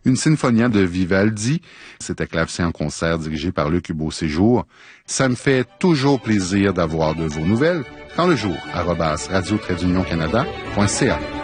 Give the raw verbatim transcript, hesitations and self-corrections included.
une sinfonia de Vivaldi. C'était Clavecin en concert dirigé par Luc Beauséjour. Ça me fait toujours plaisir d'avoir de vos nouvelles. Quand le jour, arobase radio trait d'union canada point c a.